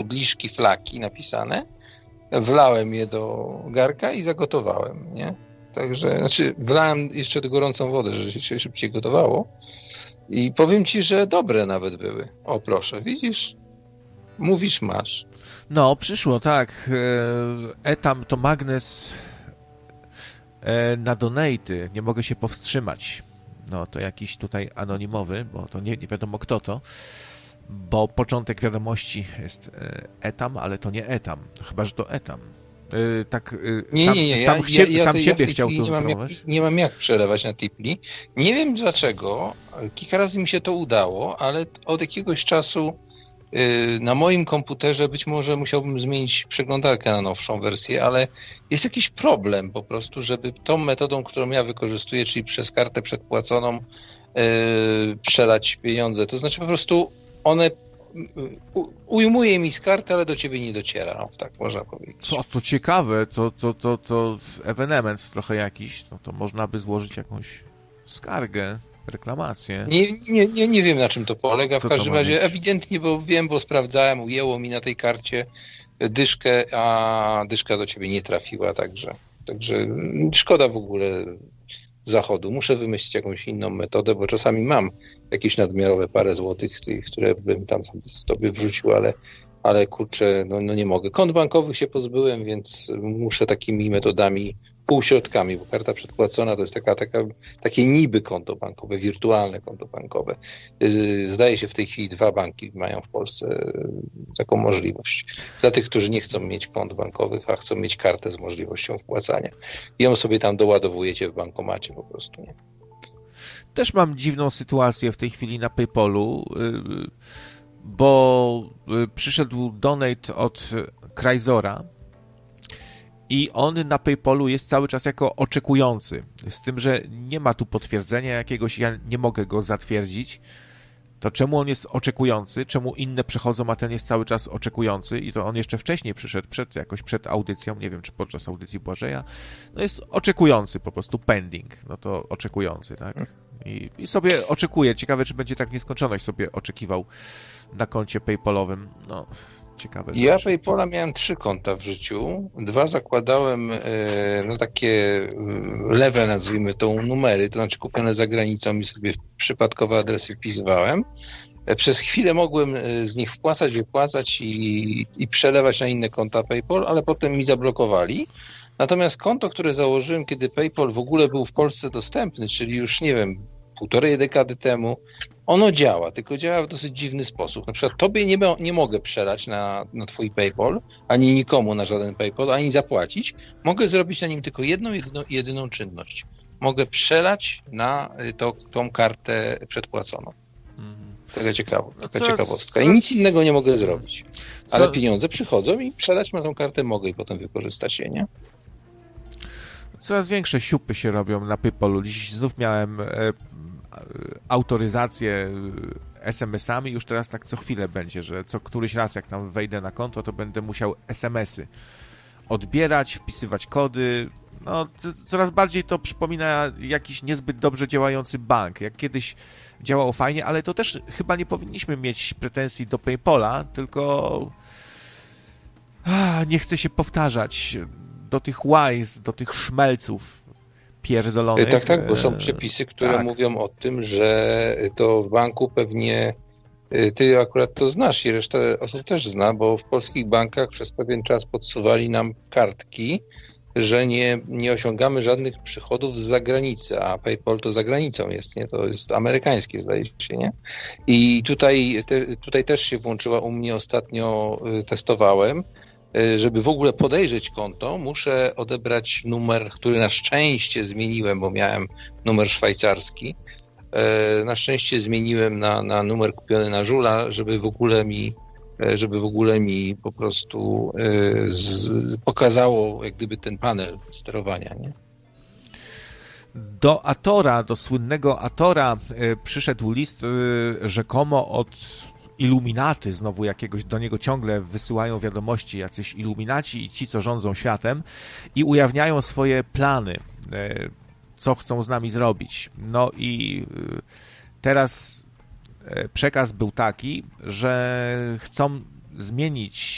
modliszki, flaki napisane, wlałem je do garka i zagotowałem, nie? Także, wlałem jeszcze do gorącą wodę, żeby się szybciej gotowało i powiem ci, że dobre nawet były. O proszę, widzisz? Mówisz, masz. No, przyszło, tak. Etam to magnes na donaty. Nie mogę się powstrzymać. No, to jakiś tutaj anonimowy, bo to nie wiadomo kto to. Bo początek wiadomości jest Etam, ale to nie Etam. Chyba, że to Etam. Tak, Nie. Sam siebie chciał tu spróbować. Nie mam jak przelewać na Tipli. Nie wiem dlaczego. Kilka razy mi się to udało, ale od jakiegoś czasu na moim komputerze być może musiałbym zmienić przeglądarkę na nowszą wersję, ale jest jakiś problem po prostu, żeby tą metodą, którą ja wykorzystuję, czyli przez kartę przedpłaconą przelać pieniądze. To znaczy po prostu one ujmuje mi z karty, ale do ciebie nie dociera. No, tak można powiedzieć. To ciekawe, to ewenement trochę jakiś, to można by złożyć jakąś skargę, reklamację. Nie wiem, na czym to polega. W każdym razie ewidentnie, bo sprawdzałem, ujęło mi na tej karcie dyszkę, a dyszka do ciebie nie trafiła, także szkoda w ogóle zachodu. Muszę wymyślić jakąś inną metodę, bo czasami mam jakieś nadmiarowe parę złotych, które bym tam tobie wrzucił, ale kurczę, no nie mogę. Kont bankowych się pozbyłem, więc muszę takimi metodami, półśrodkami, bo karta przedpłacona to jest takie niby konto bankowe, wirtualne konto bankowe. Zdaje się w tej chwili 2 banki mają w Polsce taką możliwość. Dla tych, którzy nie chcą mieć kont bankowych, a chcą mieć kartę z możliwością wpłacania. I ją sobie tam doładowujecie w bankomacie po prostu, nie? Też mam dziwną sytuację w tej chwili na PayPalu, bo przyszedł donate od Krajzora i on na PayPalu jest cały czas jako oczekujący. Z tym, że nie ma tu potwierdzenia jakiegoś, ja nie mogę go zatwierdzić. To czemu on jest oczekujący? Czemu inne przechodzą, a ten jest cały czas oczekujący? I to on jeszcze wcześniej przyszedł, przed audycją, nie wiem, czy podczas audycji Błażeja. No jest oczekujący, po prostu pending. No to oczekujący, tak? I sobie oczekuję. Ciekawe, czy będzie tak w nieskończoność sobie oczekiwał na koncie PayPalowym. No, ciekawe. Ja PayPala miałem 3 konta w życiu. 2 zakładałem na takie lewe, nazwijmy to, numery, to znaczy kupione za granicą i sobie przypadkowe adresy wpisywałem. Przez chwilę mogłem z nich wpłacać, wypłacać i przelewać na inne konta PayPal, ale potem mi zablokowali. Natomiast konto, które założyłem, kiedy PayPal w ogóle był w Polsce dostępny, czyli już, nie wiem, 1,5 dekady temu, ono działa, tylko działa w dosyć dziwny sposób. Na przykład tobie nie mogę przelać na twój PayPal, ani nikomu na żaden PayPal, ani zapłacić. Mogę zrobić na nim tylko jedyną czynność. Mogę przelać na tą kartę przedpłaconą. Taka ciekawostka. I nic innego nie mogę zrobić. Ale pieniądze przychodzą i przelać na tą kartę mogę i potem wykorzystać je, nie? Coraz większe siupy się robią na PayPalu. Dziś znów miałem autoryzację SMS-ami, już teraz tak co chwilę będzie, że co któryś raz jak tam wejdę na konto, to będę musiał SMS-y odbierać, wpisywać kody. No, coraz bardziej to przypomina jakiś niezbyt dobrze działający bank. Jak kiedyś działało fajnie, ale to też chyba nie powinniśmy mieć pretensji do PayPala, tylko nie chcę się powtarzać do tych wise, do tych szmelców pierdolonych. Tak, bo są przepisy, które mówią o tym, że to w banku pewnie ty akurat to znasz i reszta osób też zna, bo w polskich bankach przez pewien czas podsuwali nam kartki, że nie osiągamy żadnych przychodów z zagranicy, a PayPal to za granicą jest, nie? To jest amerykańskie, zdaje się, nie? I tutaj też się włączyła u mnie, ostatnio testowałem, żeby w ogóle podejrzeć konto, muszę odebrać numer, który na szczęście zmieniłem, bo miałem numer szwajcarski. Na szczęście zmieniłem na numer kupiony na Żula, żeby w ogóle mi po prostu pokazało jak gdyby ten panel sterowania, nie? Do Atora, do słynnego Atora przyszedł list rzekomo od Illuminaty, znowu jakiegoś, do niego ciągle wysyłają wiadomości jacyś iluminaci i ci, co rządzą światem i ujawniają swoje plany, co chcą z nami zrobić. No i teraz przekaz był taki, że chcą zmienić